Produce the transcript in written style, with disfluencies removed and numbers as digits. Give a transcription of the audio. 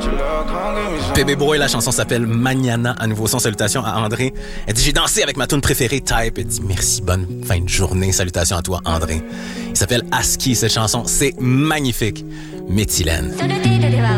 Bébé Boy, la chanson s'appelle Mañana. À nouveau son, salutations à André. Elle dit, j'ai dansé avec ma tune préférée, Type. Elle dit, merci, bonne fin de journée. Salutations à toi, André. Il s'appelle Aski, cette chanson. C'est magnifique. Méthylène.